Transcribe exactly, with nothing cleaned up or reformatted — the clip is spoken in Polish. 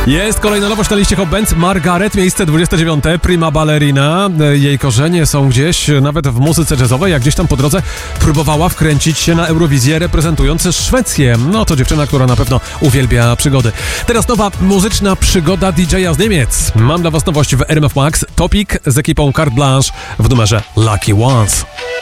Jest kolejna nowość na liście Hot Bands. Margaret, miejsce dwudzieste dziewiąte. Prima Ballerina. Jej korzenie są gdzieś nawet w muzyce jazzowej, jak gdzieś tam po drodze próbowała wkręcić się na Eurowizję, reprezentując Szwecję. No to dziewczyna, która na pewno uwielbia przygody. Teraz nowa muzyczna przygoda D J a z Niemiec. Mam dla was nowość w R M F Max. Topic z ekipą Carte Blanche w numerze Lucky Ones.